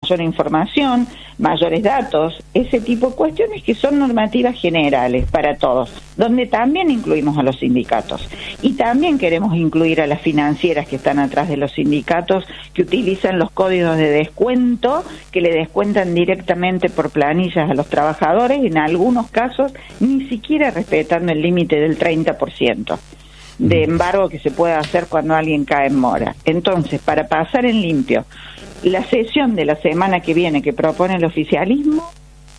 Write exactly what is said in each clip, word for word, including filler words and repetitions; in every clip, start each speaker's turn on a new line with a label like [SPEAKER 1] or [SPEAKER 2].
[SPEAKER 1] mayor información, mayores datos, ese tipo de cuestiones que son normativas generales para todos, donde también incluimos a los sindicatos. Y también queremos incluir a las financieras que están atrás de los sindicatos, que utilizan los códigos de descuento, que le descuentan directamente por planillas a los trabajadores, en algunos casos ni siquiera respetando el límite del treinta por ciento. De embargo que se puede hacer cuando alguien cae en mora. Entonces, para pasar en limpio, la sesión de la semana que viene que propone el oficialismo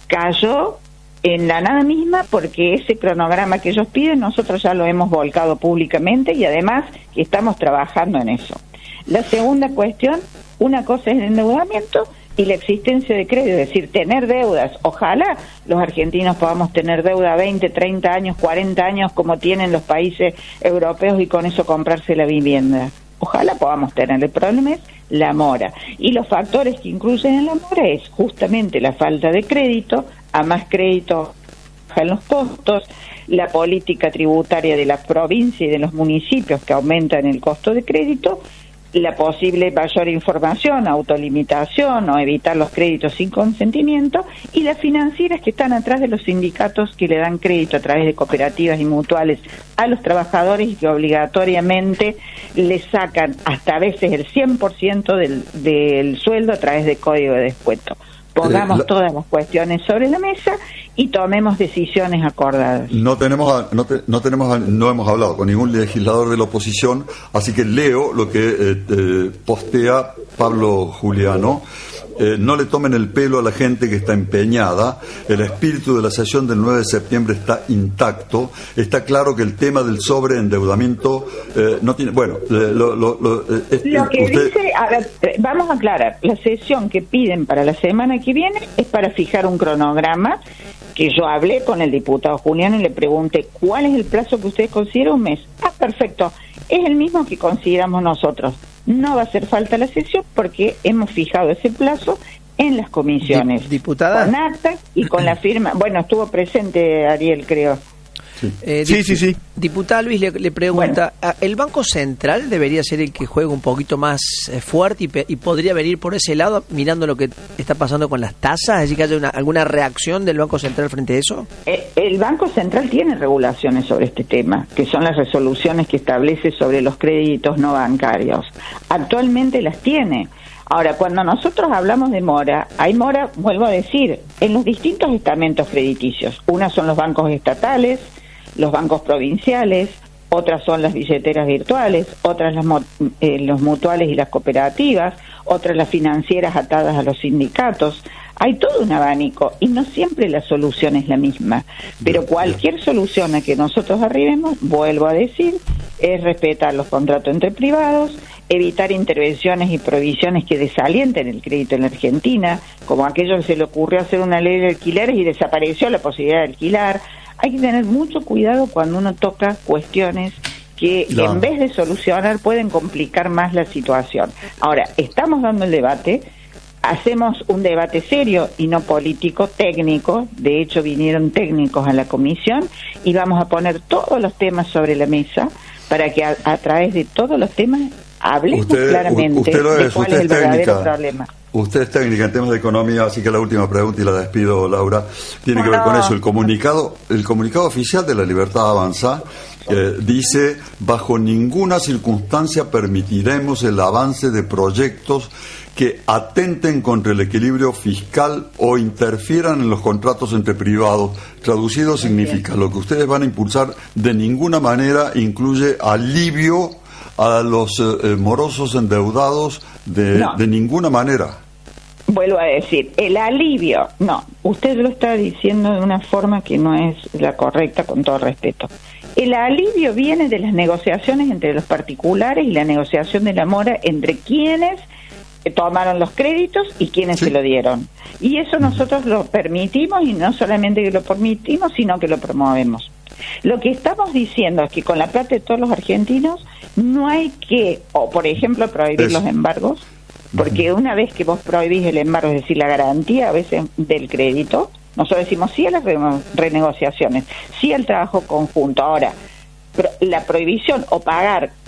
[SPEAKER 1] cayó en la nada misma, porque ese cronograma que ellos piden nosotros ya lo hemos volcado públicamente y además que estamos trabajando en eso. La segunda cuestión, una cosa es el endeudamiento y la existencia de crédito, es decir, tener deudas. Ojalá los argentinos podamos tener deuda veinte, treinta años, cuarenta años como tienen los países europeos y con eso comprarse la vivienda. Ojalá podamos tener. El problema es la mora. Y los factores que incluyen en la mora es justamente la falta de crédito, a más crédito bajan los costos, la política tributaria de la provincia y de los municipios que aumentan el costo de crédito, la posible mayor información, autolimitación o evitar los créditos sin consentimiento, y las financieras que están atrás de los sindicatos que le dan crédito a través de cooperativas y mutuales a los trabajadores y que obligatoriamente le sacan hasta a veces el cien por ciento del, del sueldo a través de código de descuento. Pongamos eh, la... todas las cuestiones sobre la mesa y tomemos decisiones acordadas.
[SPEAKER 2] No tenemos, a, no, te, no tenemos, a, no hemos hablado con ningún legislador de la oposición, así que leo lo que eh, eh, postea Pablo Juliano. Eh, no le tomen el pelo a la gente que está empeñada. El espíritu de la sesión del nueve de septiembre está intacto. Está claro que el tema del sobreendeudamiento eh, no tiene... Bueno, eh, lo, lo, lo, eh, es,
[SPEAKER 1] lo que
[SPEAKER 2] usted...
[SPEAKER 1] dice... A ver, vamos a aclarar. La sesión que piden para la semana que viene es para fijar un cronograma, que yo hablé con el diputado Julián y le pregunté ¿cuál es el plazo que ustedes consideran? Un mes. Ah, perfecto. Es el mismo que consideramos nosotros. No va a hacer falta la sesión porque hemos fijado ese plazo en las comisiones.
[SPEAKER 3] Diputada.
[SPEAKER 1] Con acta y con la firma. Bueno, estuvo presente Ariel, creo.
[SPEAKER 3] Sí, eh, sí, sí, sí. Diputada Luis le, le pregunta, bueno, ¿el Banco Central debería ser el que juegue un poquito más eh, fuerte y, pe y podría venir por ese lado mirando lo que está pasando con las tasas? ¿Es decir, que haya una, alguna reacción del Banco Central frente a eso?
[SPEAKER 1] Eh, el Banco Central tiene regulaciones sobre este tema, que son las resoluciones que establece sobre los créditos no bancarios. Actualmente las tiene. Ahora, cuando nosotros hablamos de mora, hay mora, vuelvo a decir, en los distintos estamentos crediticios. Unas son los bancos estatales, los bancos provinciales, otras son las billeteras virtuales, otras las eh, los mutuales y las cooperativas, otras las financieras atadas a los sindicatos. Hay todo un abanico y no siempre la solución es la misma, pero cualquier solución a que nosotros arribemos, vuelvo a decir, es respetar los contratos entre privados, evitar intervenciones y provisiones que desalienten el crédito en la Argentina, como aquello que se le ocurrió hacer una ley de alquileres y desapareció la posibilidad de alquilar. Hay que tener mucho cuidado cuando uno toca cuestiones que no. en vez de solucionar pueden complicar más la situación. Ahora, estamos dando el debate, hacemos un debate serio y no político, técnico. De hecho, vinieron técnicos a la comisión y vamos a poner todos los temas sobre la mesa para que a, a través de todos los temas hablemos usted, claramente
[SPEAKER 2] usted lo es,
[SPEAKER 1] de cuál
[SPEAKER 2] usted
[SPEAKER 1] es el
[SPEAKER 2] técnica.
[SPEAKER 1] verdadero problema.
[SPEAKER 2] Usted es técnica en temas de economía, así que la última pregunta y la despido, Laura, tiene
[SPEAKER 1] no,
[SPEAKER 2] que ver con
[SPEAKER 1] no.
[SPEAKER 2] eso. El comunicado, el comunicado oficial de la Libertad Avanza eh, dice: bajo ninguna circunstancia permitiremos el avance de proyectos que atenten contra el equilibrio fiscal o interfieran en los contratos entre privados. Traducido significa, lo que ustedes van a impulsar de ninguna manera incluye alivio a los eh, morosos endeudados de, no. de ninguna manera.
[SPEAKER 1] Vuelvo a decir, el alivio, no, usted lo está diciendo de una forma que no es la correcta, con todo respeto. El alivio viene de las negociaciones entre los particulares y la negociación de la mora entre quienes tomaron los créditos y quienes sí. se lo dieron. Y eso nosotros lo permitimos, y no solamente que lo permitimos, sino que lo promovemos. Lo que estamos diciendo es que con la plata de todos los argentinos no hay que, o por ejemplo, prohibir Eso. los embargos, porque una vez que vos prohibís el embargo, es decir, la garantía a veces del crédito, nosotros decimos sí a las renegociaciones, sí al trabajo conjunto. Ahora, la prohibición o pagar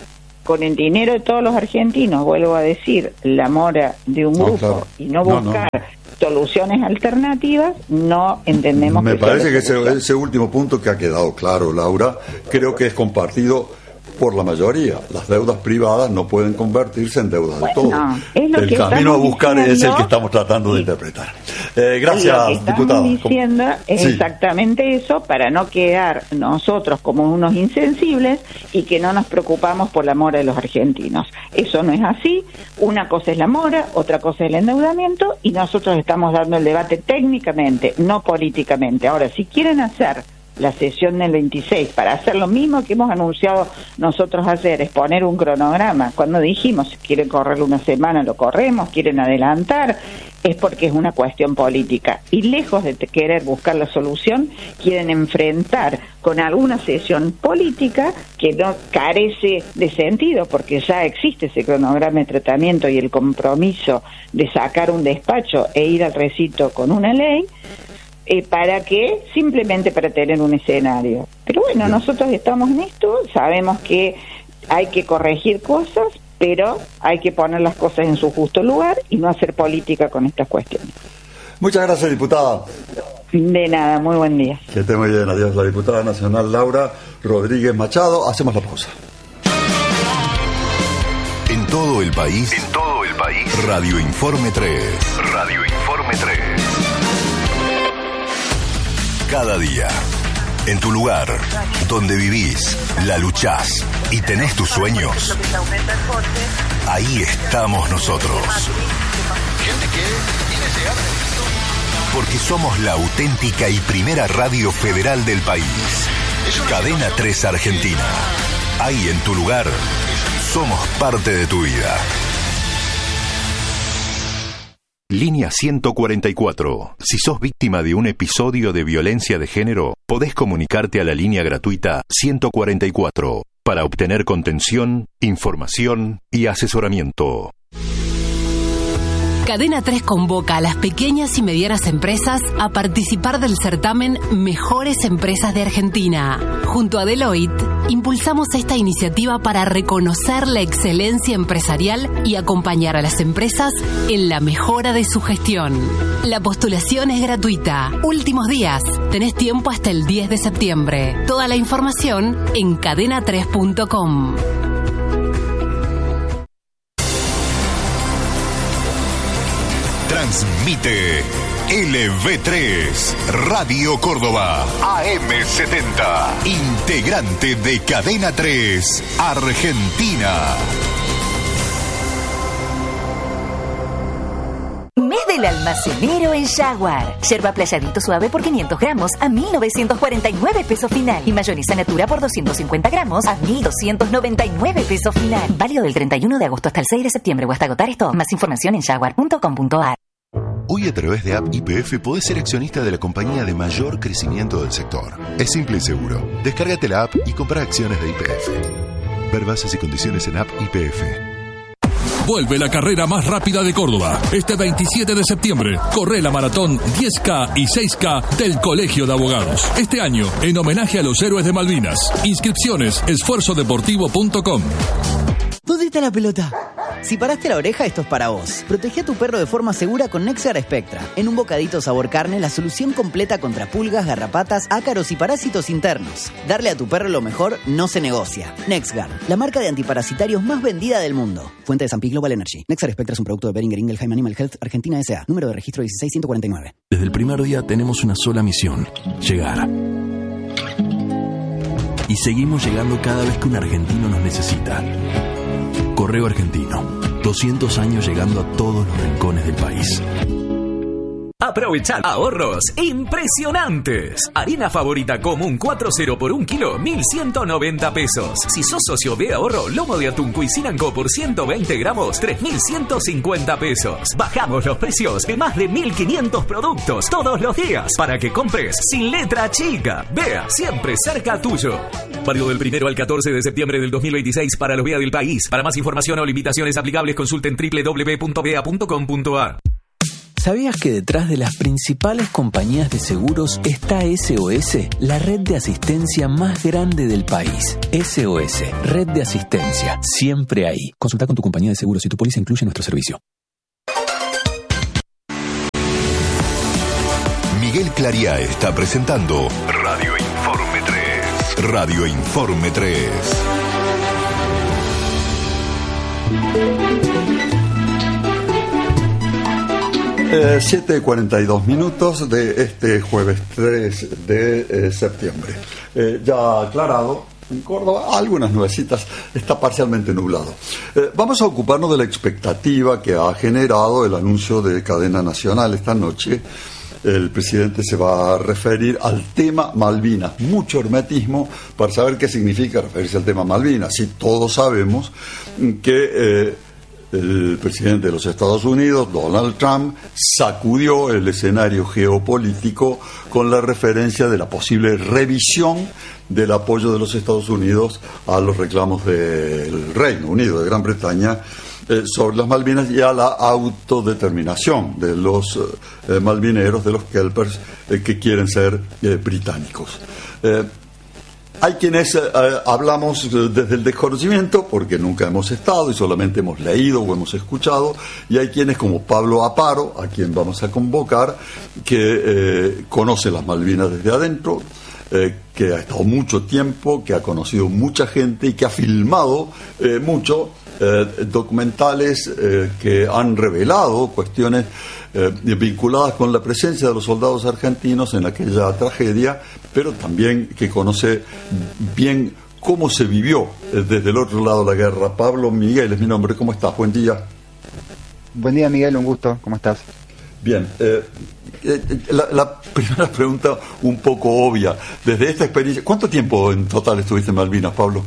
[SPEAKER 1] con el dinero de todos los argentinos, vuelvo a decir, la mora de un grupo, no, claro. y no buscar no, no. soluciones alternativas, no entendemos.
[SPEAKER 2] Me
[SPEAKER 1] que
[SPEAKER 2] parece que ese, ese último punto que ha quedado claro, Laura, creo que es compartido por la mayoría. Las deudas privadas no pueden convertirse en deudas bueno, de todos. El que camino a buscar diciendo, es el que estamos tratando de sí. interpretar. Eh, gracias,
[SPEAKER 1] lo que estamos
[SPEAKER 2] diputada.
[SPEAKER 1] diciendo es sí. exactamente eso, para no quedar nosotros como unos insensibles y que no nos preocupamos por la mora de los argentinos. Eso no es así. Una cosa es la mora, otra cosa es el endeudamiento, y nosotros estamos dando el debate técnicamente, no políticamente. Ahora, si quieren hacer la sesión del veintiséis para hacer lo mismo que hemos anunciado nosotros hacer, es poner un cronograma. Cuando dijimos si quieren correr una semana lo corremos, quieren adelantar, es porque es una cuestión política, y lejos de querer buscar la solución, quieren enfrentar con alguna sesión política que no carece de sentido, porque ya existe ese cronograma de tratamiento y el compromiso de sacar un despacho e ir al recinto con una ley. Eh, ¿Para qué? Simplemente para tener un escenario. Pero bueno, nosotros estamos en esto, sabemos que hay que corregir cosas, pero hay que poner las cosas en su justo lugar y no hacer política con estas cuestiones.
[SPEAKER 2] Muchas gracias, diputada.
[SPEAKER 1] De nada, muy buen día.
[SPEAKER 2] Que esté muy bien, adiós. La diputada nacional Laura Rodríguez Machado. Hacemos la pausa.
[SPEAKER 4] En todo el país, en todo el país, Radio Informe tres. Radio Informe tres. Cada día, en tu lugar, donde vivís, la luchás y tenés tus sueños, ahí estamos nosotros. Porque somos la auténtica y primera radio federal del país. Cadena tres Argentina. Ahí en tu lugar, somos parte de tu vida. Línea ciento cuarenta y cuatro. Si sos víctima de un episodio de violencia de género, podés comunicarte a la línea gratuita ciento cuarenta y cuatro para obtener contención, información y asesoramiento.
[SPEAKER 5] Cadena tres convoca a las pequeñas y medianas empresas a participar del certamen Mejores Empresas de Argentina. Junto a Deloitte, impulsamos esta iniciativa para reconocer la excelencia empresarial y acompañar a las empresas en la mejora de su gestión. La postulación es gratuita. Últimos días. Tenés tiempo hasta el diez de septiembre. Toda la información en cadena tres punto com.
[SPEAKER 4] Transmite L V tres, Radio Córdoba, A M setenta, integrante de Cadena tres, Argentina.
[SPEAKER 6] Mes del almacenero en Jaguar. Yerba playadito suave por quinientos gramos a mil novecientos cuarenta y nueve pesos final. Y mayonesa natura por doscientos cincuenta gramos a mil doscientos noventa y nueve pesos final. Válido del treinta y uno de agosto hasta el seis de septiembre o hasta agotar esto. Más información en jaguar punto com punto a r.
[SPEAKER 4] Hoy a través de App Y P F podés ser accionista de la compañía de mayor crecimiento del sector. Es simple y seguro. Descárgate la app y compra acciones de Y P F. Ver bases y condiciones en App Y P F.
[SPEAKER 7] Vuelve la carrera más rápida de Córdoba. Este veintisiete de septiembre, corre la maratón diez K y seis K del Colegio de Abogados. Este año, en homenaje a los héroes de Malvinas. Inscripciones, esfuerzo deportivo punto com.
[SPEAKER 8] ¿Dónde está la pelota? Si paraste la oreja, esto es para vos. Protege a tu perro de forma segura con Nexguard Spectra. En un bocadito sabor carne, la solución completa contra pulgas, garrapatas, ácaros y parásitos internos. Darle a tu perro lo mejor no se negocia. Nexguard, la marca de antiparasitarios más vendida del mundo. Fuente de San Pi Global Energy. Nexguard Spectra es un producto de Boehringer Ingelheim Animal Health Argentina S A. Número de registro dieciséis mil ciento cuarenta y nueve.
[SPEAKER 9] Desde el primer día tenemos una sola misión: llegar. Y seguimos llegando cada vez que un argentino nos necesita. Correo Argentino, doscientos años llegando a todos los rincones del país.
[SPEAKER 10] Aprovechar ahorros impresionantes. Harina favorita común cuatro cero por un kilo, mil ciento noventa pesos. Si sos socio de ahorro, lomo de atún Cuisinanco por ciento veinte gramos, tres mil ciento cincuenta pesos. Bajamos los precios de más de mil quinientos productos todos los días para que compres sin letra chica. Vea, siempre cerca tuyo. Válido del primero al catorce de septiembre del dos mil veintiséis para los B E A del país. Para más información o limitaciones aplicables, consulten doble u doble u doble u punto b e a punto com punto a r.
[SPEAKER 9] ¿Sabías que detrás de las principales compañías de seguros está S O S, la red de asistencia más grande del país? S O S, red de asistencia, siempre ahí. Consulta con tu compañía de seguros si tu póliza incluye nuestro servicio.
[SPEAKER 4] Miguel Clariá está presentando Radio Informe tres. Radio Informe tres.
[SPEAKER 2] Eh, siete y cuarenta y dos minutos de este jueves tres de eh, septiembre. Eh, ya aclarado, en Córdoba algunas nubecitas, está parcialmente nublado. Eh, vamos a ocuparnos de la expectativa que ha generado el anuncio de cadena nacional esta noche. El presidente se va a referir al tema Malvinas. Mucho hermetismo para saber qué significa referirse al tema Malvinas. Sí, todos sabemos que eh, el presidente de los Estados Unidos, Donald Trump, sacudió el escenario geopolítico con la referencia de la posible revisión del apoyo de los Estados Unidos a los reclamos del Reino Unido, de Gran Bretaña, eh, sobre las Malvinas y a la autodeterminación de los eh, malvineros, de los kelpers, eh, que quieren ser eh, británicos. Eh, Hay quienes eh, hablamos desde el desconocimiento porque nunca hemos estado y solamente hemos leído o hemos escuchado, y hay quienes como Pablo Aparo, a quien vamos a convocar, que eh, conoce las Malvinas desde adentro, eh, que ha estado mucho tiempo, que ha conocido mucha gente y que ha filmado eh, mucho eh, documentales eh, que han revelado cuestiones Eh, vinculadas con la presencia de los soldados argentinos en aquella tragedia, pero también que conoce bien cómo se vivió eh, desde el otro lado de la guerra. Pablo Miguel es mi nombre, ¿cómo estás? Buen día.
[SPEAKER 11] Buen día, Miguel, un gusto, ¿cómo estás?
[SPEAKER 2] Bien, eh, eh, la, la primera pregunta un poco obvia, desde esta experiencia, ¿cuánto tiempo en total estuviste en Malvinas, Pablo?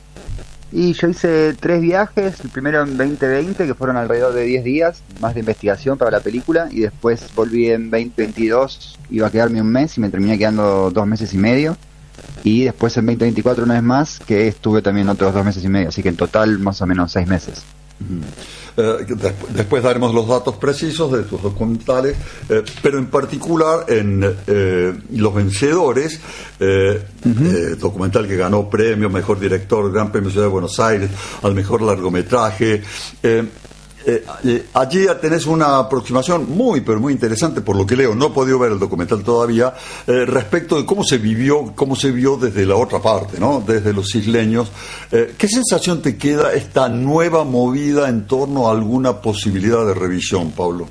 [SPEAKER 11] Y yo hice tres viajes, el primero en veinte veinte, que fueron alrededor de diez días, más de investigación para la película, y después volví en veinte veintidós, iba a quedarme un mes y me terminé quedando dos meses y medio, y después en veinte veinticuatro una vez más, que estuve también otros dos meses y medio, así que en total más o menos seis meses.
[SPEAKER 2] Uh-huh. Eh, después, después daremos los datos precisos de tus documentales, eh, pero en particular en eh, Los Vencedores, eh, uh-huh. eh, documental que ganó premio Mejor Director, Gran Premio Ciudad de Buenos Aires, al Mejor Largometraje. Eh, eh, eh, allí tenés una aproximación muy, pero muy interesante, por lo que leo, no he podido ver el documental todavía, eh, respecto de cómo se vivió, cómo se vio desde la otra parte, ¿no? Desde los isleños. Eh, ¿Qué sensación te queda esta nueva movida en torno a alguna posibilidad de revisión, Pablo?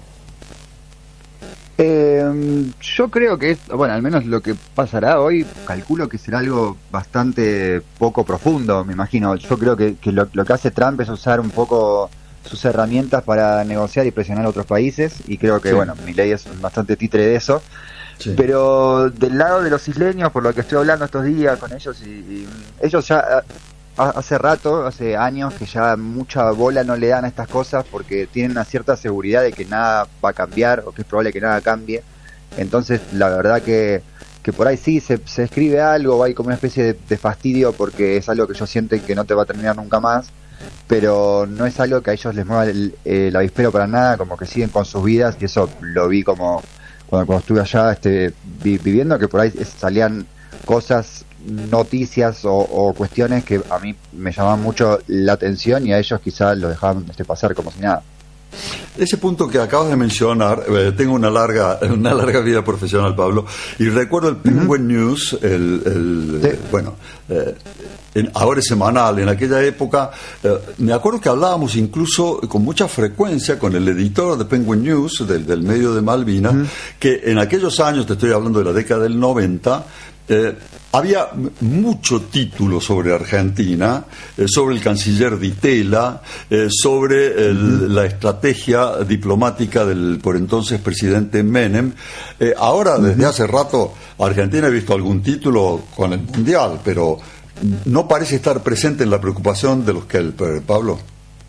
[SPEAKER 11] Eh, yo creo que es, bueno, al menos lo que pasará hoy, calculo que será algo bastante poco profundo, me imagino. Yo creo que, que lo, lo que hace Trump es usar un poco sus herramientas para negociar y presionar a otros países, y creo que, sí. bueno, Milei es bastante títere de eso. Sí. Pero del lado de los isleños, por lo que estoy hablando estos días con ellos, y, y ellos ya a, hace rato, hace años, que ya mucha bola no le dan a estas cosas porque tienen una cierta seguridad de que nada va a cambiar, o que es probable que nada cambie. Entonces, la verdad que, que por ahí sí se, se escribe algo, hay como una especie de, de fastidio porque es algo que ellos sienten que no te va a terminar nunca más, pero no es algo que a ellos les mueva el, el avispero para nada, como que siguen con sus vidas, y eso lo vi como cuando, cuando estuve allá este, vi, viviendo, que por ahí salían cosas, noticias o, o cuestiones que a mí me llamaban mucho la atención, y a ellos quizás lo dejaban este, pasar como si nada.
[SPEAKER 2] Ese punto que acabas de mencionar, eh, tengo una larga una larga vida profesional, Pablo, y recuerdo el Penguin uh-huh. News, el, el sí. bueno, eh, en, ahora es semanal, en aquella época, eh, me acuerdo que hablábamos incluso con mucha frecuencia con el editor de Penguin News, del, del medio de Malvinas, uh-huh. que en aquellos años, te estoy hablando de la década del noventa, Eh, había mucho título sobre Argentina, eh, sobre el canciller Di Tella, eh, sobre el, la estrategia diplomática del por entonces presidente Menem. Eh, ahora, desde hace rato, Argentina ha visto algún título con el Mundial, pero no parece estar presente en la preocupación de los kelpers, Pablo.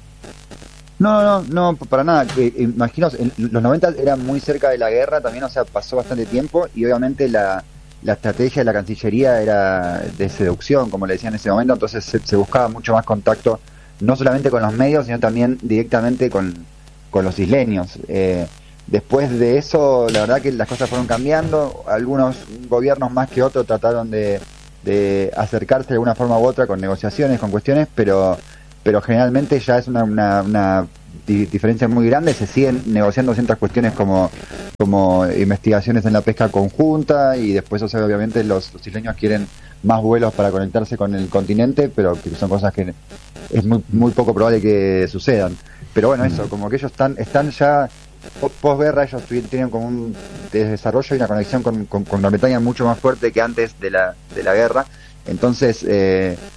[SPEAKER 11] No, no, no, para nada. Eh, imagino, en los noventa era muy cerca de la guerra también, o sea, pasó bastante tiempo, y obviamente la... la estrategia de la Cancillería era de seducción, como le decía en ese momento, entonces se, se buscaba mucho más contacto, no solamente con los medios, sino también directamente con, con los isleños. Eh, Después de eso, la verdad que las cosas fueron cambiando. Algunos gobiernos más que otros trataron de, de acercarse de alguna forma u otra con negociaciones, con cuestiones, pero pero generalmente ya es una, una, una di- diferencia muy grande. Se siguen negociando ciertas cuestiones como, como investigaciones en la pesca conjunta, y después, o sea, obviamente los, los isleños quieren más vuelos para conectarse con el continente, pero que son cosas que es muy, muy poco probable que sucedan. Pero bueno, eso, como que ellos están están ya posguerra, ellos tienen como un desarrollo y una conexión con, con, con Gran Bretaña mucho más fuerte que antes de la de la guerra. Entonces, eh,